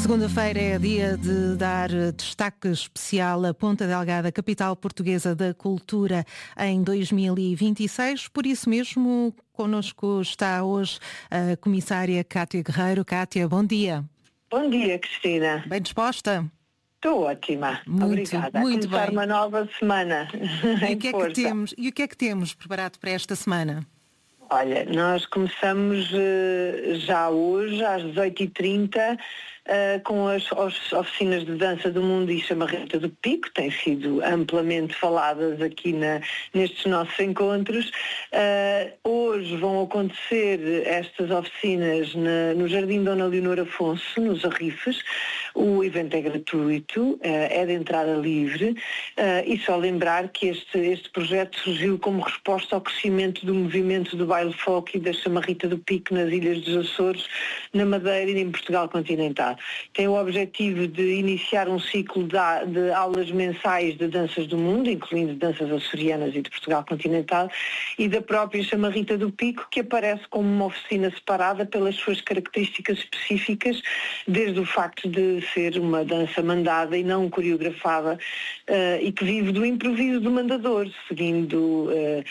Segunda-feira é dia de dar destaque especial à Ponta Delgada, capital portuguesa da cultura em 2026. Por isso mesmo, connosco está hoje a comissária Cátia Guerreiro. Cátia, bom dia. Bom dia, Cristina. Bem disposta? Estou ótima. Obrigada. Muito A começar bem. uma nova semana. E o que é que temos preparado para esta semana? Olha, nós começamos já hoje, às 18h30, com as oficinas de dança do mundo e chamarreta do Pico, têm sido amplamente faladas aqui nestes nossos encontros. Hoje vão acontecer estas oficinas no Jardim Dona Leonor Afonso, nos Arrifes. O evento é gratuito, é de entrada livre, e só lembrar que este projeto surgiu como resposta ao crescimento do movimento do baile folk e da chamarrita do Pico nas Ilhas dos Açores, na Madeira e em Portugal continental. Tem o objetivo de iniciar um ciclo de aulas mensais de danças do mundo, incluindo danças açorianas e de Portugal continental, e da própria chamarrita do Pico, que aparece como uma oficina separada pelas suas características específicas, desde o facto de ser uma dança mandada e não coreografada, e que vive do improviso do mandador, segundo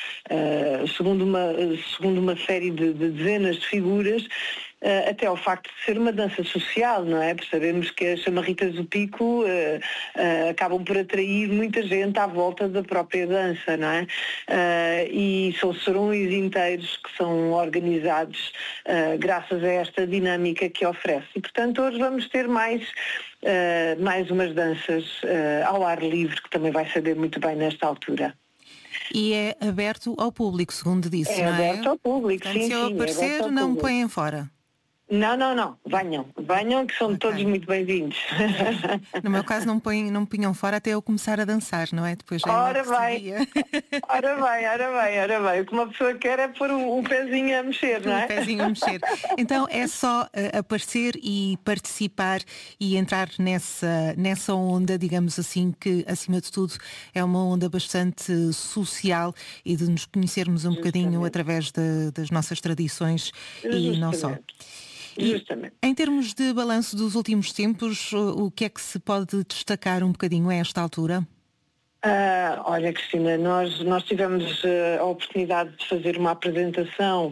uma série de dezenas de figuras, até ao facto de ser uma dança social, não é? Porque sabemos que as chamarritas do Pico acabam por atrair muita gente à volta da própria dança, não é? E são serões inteiros que são organizados graças a esta dinâmica que oferece. E, portanto, hoje vamos ter mais umas danças ao ar livre, que também vai saber muito bem nesta altura. E é aberto ao público, segundo disse, não é? É aberto ao público, portanto, sim, se eu aparecer, não me põem fora. Não. Venham que são todos muito bem-vindos. No meu caso não me punham fora até eu começar a dançar, não é? Depois já Ora bem. O que uma pessoa quer é pôr um pezinho a mexer, não é? Um pezinho a mexer. Então é só aparecer e participar e entrar nessa onda, digamos assim, que acima de tudo é uma onda bastante social e de nos conhecermos um bocadinho através das nossas tradições e não só. Justamente. Em termos de balanço dos últimos tempos, o que é que se pode destacar um bocadinho a esta altura? Olha, Cristina, nós tivemos a oportunidade de fazer uma apresentação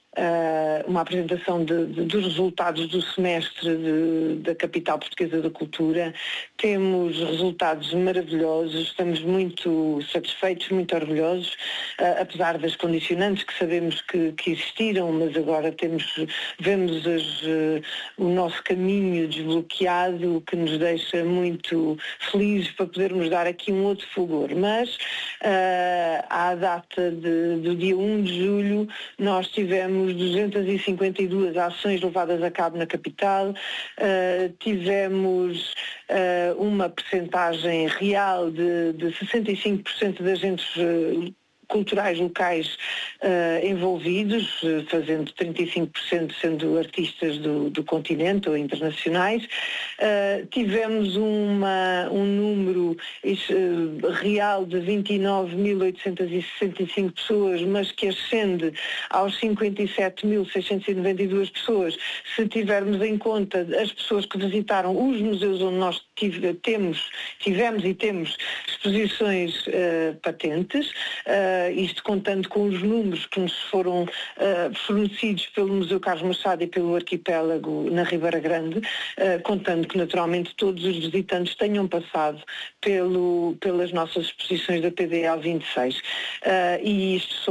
dos resultados do semestre da capital portuguesa da cultura. Temos resultados maravilhosos, estamos muito satisfeitos, muito orgulhosos, apesar das condicionantes que sabemos que existiram, mas agora vemos o nosso caminho desbloqueado, o que nos deixa muito felizes para podermos dar aqui um outro fulgor. Mas à data do dia 1 de julho nós tivemos 252 ações levadas a cabo na capital, tivemos uma percentagem real de 65% de agentes culturais locais envolvidos, fazendo 35% sendo artistas do continente ou internacionais. Tivemos um número real de 29.865 pessoas, mas que ascende aos 57.692 pessoas, se tivermos em conta as pessoas que visitaram os museus onde nós tivemos e temos exposições patentes, isto contando com os números que nos foram fornecidos pelo Museu Carlos Machado e pelo Arquipélago na Ribeira Grande, contando que naturalmente todos os visitantes tenham passado pelas nossas exposições da PDL 26. E isto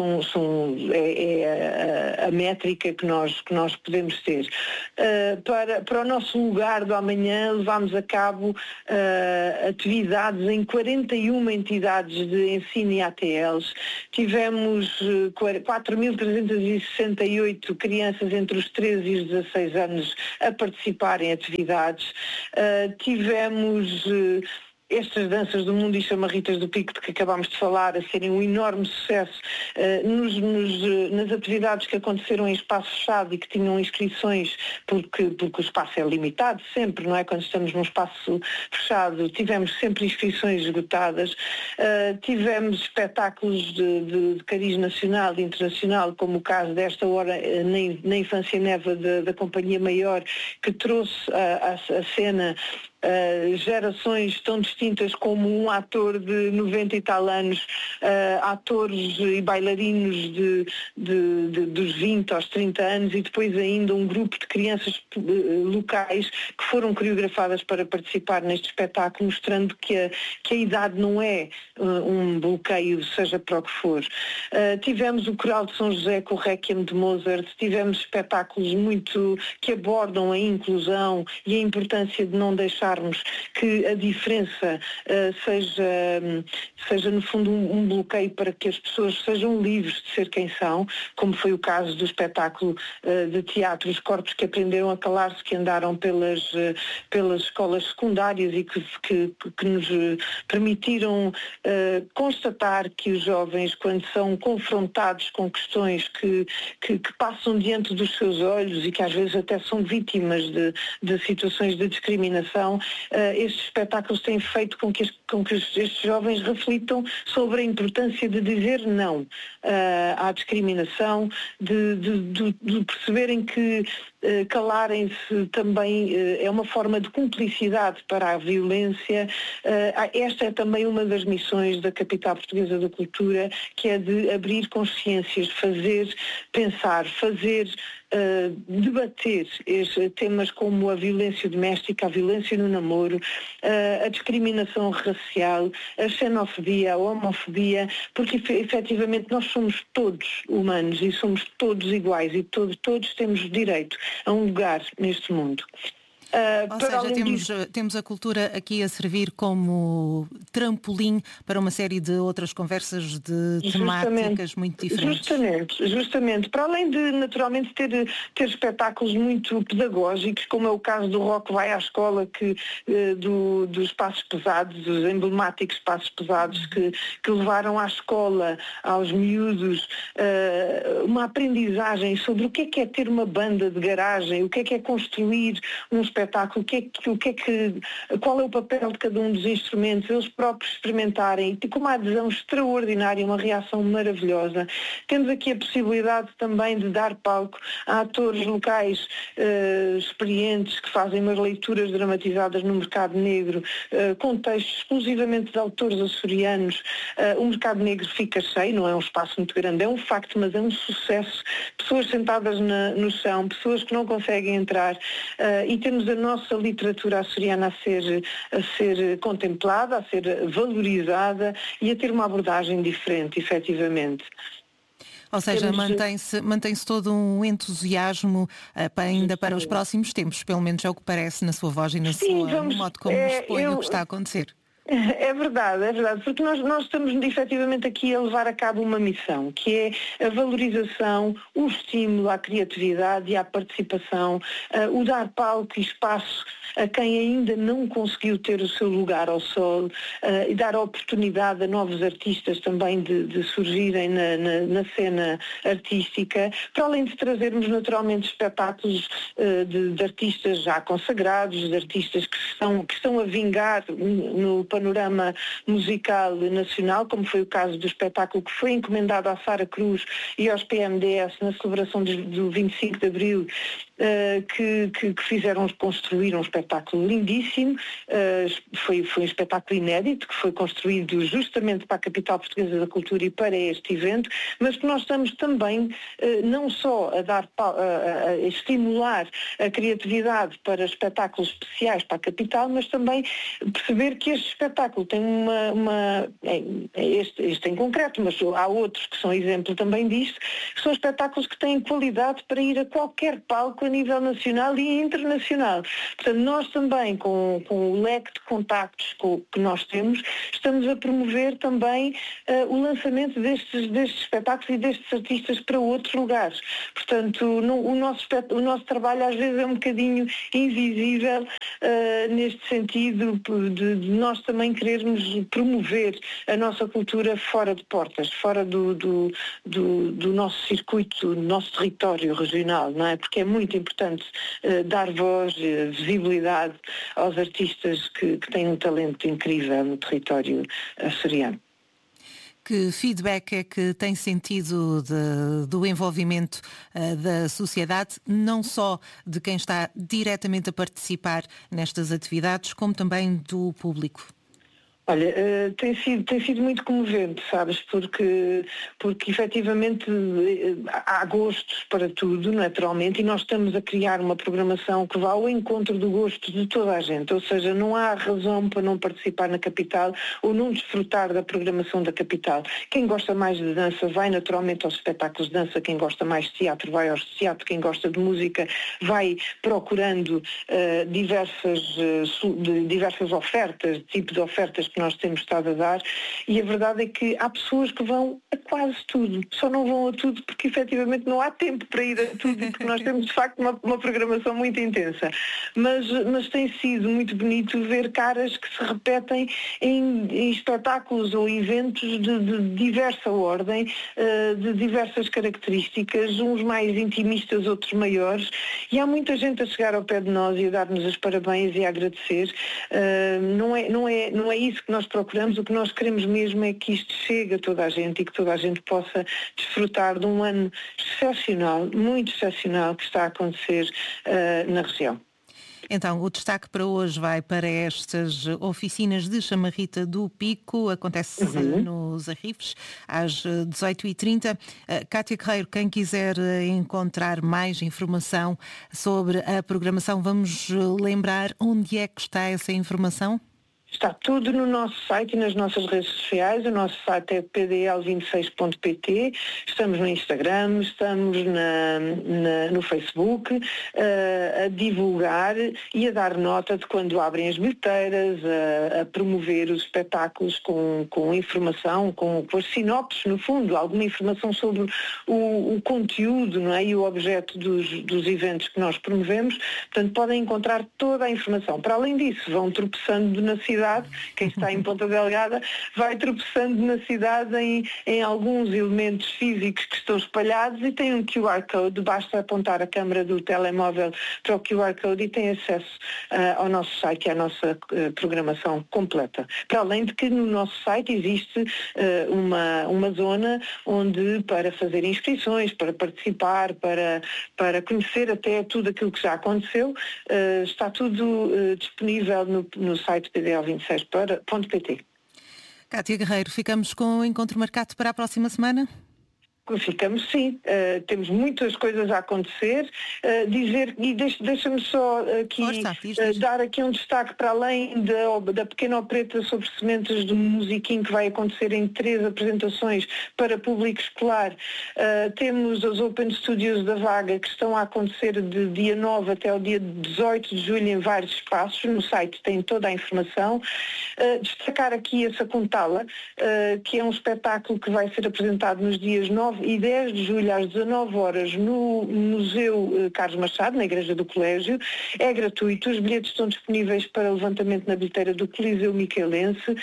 é a métrica que nós podemos ter. Para o nosso lugar do amanhã, levámos a cabo atividades em 41 entidades de ensino e ATLs. Tivemos 4.368 crianças entre os 13 e os 16 anos a participar em atividades. Tivemos estas danças do mundo e chamarritas do Pico de que acabámos de falar, a serem um enorme sucesso nas atividades que aconteceram em espaço fechado e que tinham inscrições, porque o espaço é limitado sempre, não é? Quando estamos num espaço fechado, tivemos sempre inscrições esgotadas, tivemos espetáculos de cariz nacional e internacional, como o caso desta hora na Infância Neva da Companhia Maior, que trouxe a cena gerações tão distintas como um ator de 90 e tal anos, atores e bailarinos dos 20 aos 30 anos e depois ainda um grupo de crianças locais que foram coreografadas para participar neste espetáculo, mostrando que a idade não é um bloqueio, seja para o que for. Tivemos o Coral de São José com o Requiem de Mozart, tivemos espetáculos muito que abordam a inclusão e a importância de não deixarmos que a diferença seja no fundo um bloqueio para que as pessoas sejam livres de ser quem são, como foi o caso do espetáculo de teatro Os Corpos que Aprenderam a Calar-se, que andaram pelas escolas secundárias e que nos permitiram constatar que os jovens, quando são confrontados com questões que passam diante dos seus olhos e que às vezes até são vítimas de situações de discriminação, estes espetáculos têm feito com que estes jovens reflitam sobre a importância de dizer não à discriminação, de perceberem que calarem-se também é uma forma de cumplicidade para a violência. Esta é também uma das missões da Capital Portuguesa da Cultura, que é de abrir consciências, fazer pensar, fazer debater temas como a violência doméstica, a violência no namoro, a discriminação racial, a xenofobia, a homofobia, porque efetivamente nós somos todos humanos e somos todos iguais e todos temos direito a um lugar neste mundo. Ou seja, temos a cultura aqui a servir como trampolim para uma série de outras conversas de temáticas muito diferentes. Justamente. Para além de, naturalmente, ter espetáculos muito pedagógicos, como é o caso do Rock Vai à Escola, dos passos pesados, dos emblemáticos passos pesados que levaram à escola, aos miúdos, uma aprendizagem sobre o que é ter uma banda de garagem, o que é construir um espetáculo, qual é o papel de cada um dos instrumentos, eles próprios experimentarem, e com uma adesão extraordinária, uma reação maravilhosa. Temos aqui a possibilidade também de dar palco a atores locais experientes que fazem umas leituras dramatizadas no mercado negro, com textos exclusivamente de autores açorianos. O mercado negro fica cheio, não é um espaço muito grande, é um facto, mas é um sucesso. Pessoas sentadas no chão, pessoas que não conseguem entrar, e temos a nossa literatura açoriana a ser contemplada, a ser valorizada e a ter uma abordagem diferente, efetivamente. Ou seja, mantém-se todo um entusiasmo ainda para os próximos tempos, pelo menos é o que parece na sua voz e no modo como expõe o que está a acontecer. É verdade, porque nós estamos efetivamente aqui a levar a cabo uma missão, que é a valorização, o estímulo à criatividade e à participação, o dar palco e espaço a quem ainda não conseguiu ter o seu lugar ao sol, e dar oportunidade a novos artistas também de surgirem na cena artística, para além de trazermos naturalmente espetáculos de artistas já consagrados, de artistas que estão a vingar no panorama musical nacional, como foi o caso do espetáculo que foi encomendado à Sara Cruz e aos PMDS na celebração do 25 de Abril, que fizeram construir um espetáculo lindíssimo. Foi um espetáculo inédito, que foi construído justamente para a Capital Portuguesa da Cultura e para este evento, mas que nós estamos também não só a estimular a criatividade para espetáculos especiais para a capital, mas também perceber que este espetáculo tem este em concreto, mas há outros que são exemplo também disto, que são espetáculos que têm qualidade para ir a qualquer palco espetáculo a nível nacional e internacional. Portanto, nós também, com o leque de contactos que nós temos, estamos a promover também o lançamento destes espetáculos e destes artistas para outros lugares. Portanto, o nosso trabalho às vezes é um bocadinho invisível neste sentido de nós também querermos promover a nossa cultura fora de portas, fora do nosso circuito, do nosso território regional, não é? Porque é muito importante dar voz, visibilidade aos artistas que têm um talento incrível no território açoriano. Que feedback é que tem sentido do envolvimento da sociedade, não só de quem está diretamente a participar nestas atividades, como também do público? Olha, tem sido muito comovente, sabes, porque efetivamente há gostos para tudo, naturalmente, e nós estamos a criar uma programação que vá ao encontro do gosto de toda a gente, ou seja, não há razão para não participar na capital ou não desfrutar da programação da capital. Quem gosta mais de dança vai naturalmente aos espetáculos de dança, quem gosta mais de teatro vai aos de teatro, quem gosta de música vai procurando diversas ofertas, tipo de ofertas que nós temos estado a dar, e a verdade é que há pessoas que vão a quase tudo, só não vão a tudo porque efetivamente não há tempo para ir a tudo e porque nós temos de facto uma programação muito intensa, mas tem sido muito bonito ver caras que se repetem em espetáculos ou eventos de diversa ordem, de diversas características, uns mais intimistas, outros maiores, e há muita gente a chegar ao pé de nós e a dar-nos os parabéns e a agradecer. Não é isso que nós procuramos, o que nós queremos mesmo é que isto chegue a toda a gente e que toda a gente possa desfrutar de um ano excepcional, muito excepcional, que está a acontecer na região. Então, o destaque para hoje vai para estas oficinas de chamarrita do Pico, acontece nos Arrifes, às 18h30. Cátia Guerreiro, quem quiser encontrar mais informação sobre a programação, vamos lembrar onde é que está essa informação? Está tudo no nosso site e nas nossas redes sociais. O nosso site é pdl26.pt. Estamos no Instagram, estamos no Facebook a divulgar e a dar nota de quando abrem as bilheteiras, a promover os espetáculos com informação, com as sinopses, no fundo, alguma informação sobre o conteúdo, não é? E o objeto dos eventos que nós promovemos. Portanto, podem encontrar toda a informação. Para além disso, vão tropeçando na cidade. Quem está em Ponta Delgada vai tropeçando na cidade em alguns elementos físicos que estão espalhados e tem um QR Code, basta apontar a câmara do telemóvel para o QR Code e tem acesso ao nosso site e à nossa programação completa. Para além de que no nosso site existe uma zona onde, para fazer inscrições, para participar, para conhecer até tudo aquilo que já aconteceu, está tudo disponível no site pdl26.pt. Cátia Guerreiro, ficamos com o encontro marcado para a próxima semana? Ficamos, sim. Temos muitas coisas a acontecer. Dizer, e deixa-me só aqui dar aqui um destaque para além da pequena opereta sobre sementes do Musiquinho, que vai acontecer em 3 apresentações para público escolar. Temos as Open Studios da Vaga, que estão a acontecer de dia 9 até ao dia 18 de julho em vários espaços. No site tem toda a informação. Destacar aqui a Sakuntala, que é um espetáculo que vai ser apresentado nos dias 9 e 10 de julho às 19 horas no Museu Carlos Machado, na Igreja do Colégio. É gratuito, os bilhetes estão disponíveis para levantamento na bilheteira do Coliseu Miquelense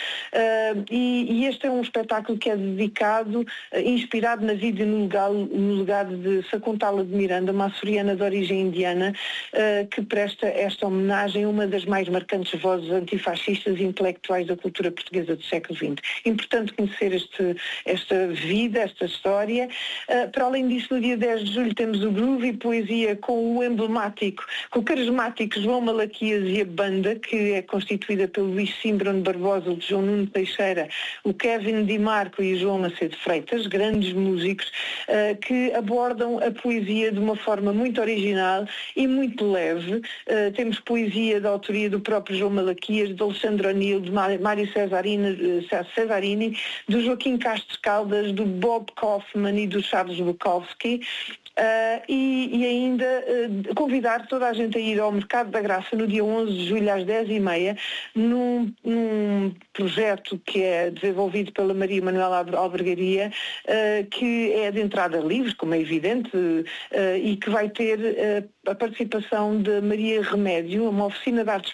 e este é um espetáculo que é dedicado, inspirado na vida e no legado de Sakuntala de Miranda, uma açoriana de origem indiana, que presta esta homenagem a uma das mais marcantes vozes antifascistas e intelectuais da cultura portuguesa do século XX. Importante conhecer esta vida, esta história. Para além disso, no dia 10 de julho temos o Groove e Poesia com o emblemático, com o carismático João Malaquias e a banda, que é constituída pelo Luís Simbrano Barbosa, o João Nuno Teixeira, o Kevin Di Marco e o João Macedo Freitas, grandes músicos que abordam a poesia de uma forma muito original e muito leve. Temos poesia da autoria do próprio João Malaquias, de Alexandre O'Neill, de Mário Cesarini, do Joaquim Castro Caldas, do Bob Kaufman Bellman e do Charles Bukowski. E ainda convidar toda a gente a ir ao Mercado da Graça no dia 11 de julho às 10h30, num projeto que é desenvolvido pela Maria Manuela Albergaria, que é de entrada livre, como é evidente, e que vai ter a participação de Maria Remédio, uma oficina de artes